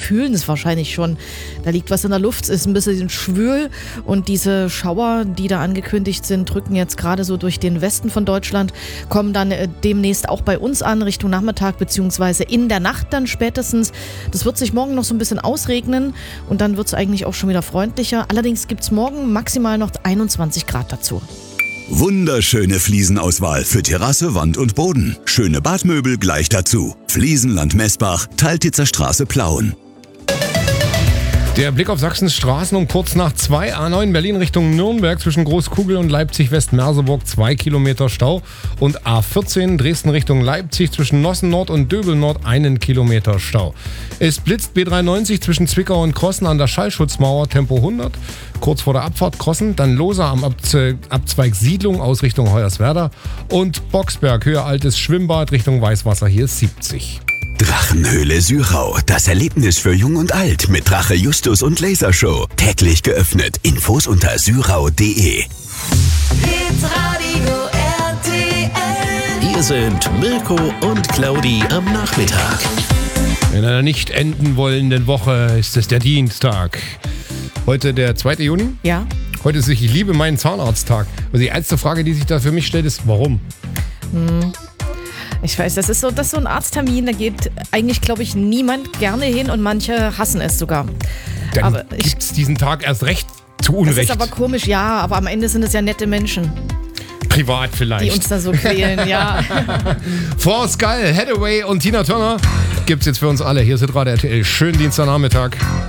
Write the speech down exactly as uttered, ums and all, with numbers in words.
fühlen es wahrscheinlich schon. Da liegt was in der Luft, es ist ein bisschen schwül und diese Schauer, die da angekündigt sind, drücken jetzt gerade so durch den Westen von Deutschland, kommen dann äh, demnächst auch bei uns an, Richtung Nachmittag beziehungsweise in der Nacht dann spätestens. Das wird sich morgen noch so ein bisschen ausregnen und dann wird es eigentlich auch schon wieder freundlicher. Allerdings gibt es morgen maximal noch einundzwanzig Grad dazu. Wunderschöne Fliesenauswahl für Terrasse, Wand und Boden. Schöne Badmöbel gleich dazu. Fliesenland Messbach, Teiltitzer Straße, Plauen. Der Blick auf Sachsens Straßen um kurz nach zwei. A neun Berlin Richtung Nürnberg zwischen Großkugel und Leipzig-West-Merseburg zwei Kilometer Stau. Und A vierzehn Dresden Richtung Leipzig zwischen Nossen Nord und Döbel Nord einen Kilometer Stau. Es blitzt B dreiundneunzig zwischen Zwickau und Krossen an der Schallschutzmauer Tempo hundert. Kurz vor der Abfahrt Krossen, dann Loser am Abze- Abzweig Siedlung aus Richtung Hoyerswerda. Und Boxberg, Höhe Altes Schwimmbad Richtung Weißwasser, hier ist siebzig. Drachenhöhle Sürau, das Erlebnis für Jung und Alt mit Drache Justus und Lasershow. Täglich geöffnet. Infos unter syrau punkt de. Hitradio R T L. Hier sind Mirko und Claudi am Nachmittag. In einer nicht enden wollenden Woche ist es der Dienstag. Heute der zweite Juni. Ja. Heute ist Ich liebe meinen Zahnarzttag. Also die erste Frage, die sich da für mich stellt, ist, warum? Hm. Ich weiß, das ist so, das ist so ein Arzttermin, da geht eigentlich, glaube ich, niemand gerne hin und manche hassen es sogar. Dann aber gibt es diesen Tag erst recht zu Unrecht. Das ist aber komisch, ja, aber am Ende sind es ja nette Menschen. Privat vielleicht. Die uns da so quälen, ja. Vor Skull, Hathaway und Tina Turner gibt's jetzt für uns alle. Hier ist Radio R T L. Schönen Dienstagnachmittag.